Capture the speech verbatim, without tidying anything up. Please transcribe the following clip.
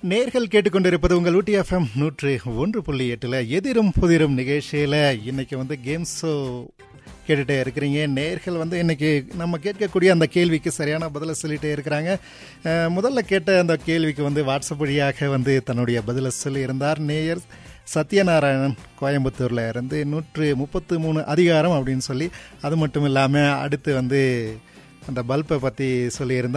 நேர்கள் கேட்டுக்கொண்டிருப்பது உங்கள் ஊட்டி எஃப்எம் நூற்று ஒன்று புள்ளி எட்டுல எதிரும் புதிரும் நிகழ்ச்சியில இன்னைக்கு வந்து கேம் ஷோ கேட்டுட்டே இருக்கிறீங்க. நேர்கள் வந்து இன்னைக்கு நம்ம கேட்கக்கூடிய அந்த கேள்விக்கு சரியான பதிலை சொல்லிட்டே இருக்கிறாங்க. முதல்ல கேட்ட அந்த கேள்விக்கு வந்து வாட்ஸ்அப் வழியாக வந்து தன்னுடைய பதிலை சொல்லி இருந்தார் நேயர் சத்யநாராயணன் கோயம்புத்தூர்ல இருந்து. நூற்று முப்பத்து மூணு அதிகாரம் அப்படின்னு சொல்லி, அது மட்டும் இல்லாமல் அடுத்து வந்து அந்த பல்பை பற்றி சொல்லியிருந்தார்.